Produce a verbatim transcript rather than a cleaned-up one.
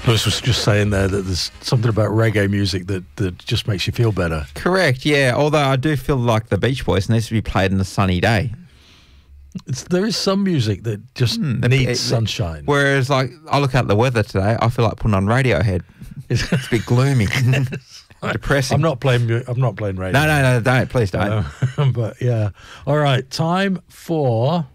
Lewis was just saying there that there's something about reggae music that, that just makes you feel better. Correct, yeah. Although I do feel like the Beach Boys needs to be played on a sunny day. It's, there is some music that just Hmm, needs it- sunshine. Whereas, like, I look at the weather today, I feel like putting on Radiohead. It's a bit gloomy, depressing. I'm not playing. mu- I'm not playing radio. No, no, no, don't. Please don't. Um, but yeah. All right. Time for